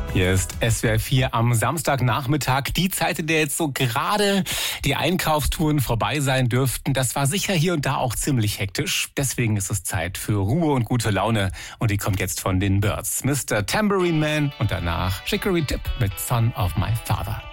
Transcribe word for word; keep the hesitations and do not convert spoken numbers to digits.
Hier ist S W R vier am Samstagnachmittag. Die Zeit, in der jetzt so gerade die Einkaufstouren vorbei sein dürften. Das war sicher hier und da auch ziemlich hektisch. Deswegen ist es Zeit für Ruhe und gute Laune. Und die kommt jetzt von den Birds. Mister Tambourine Man und danach Chicory Dip mit Son of My Father.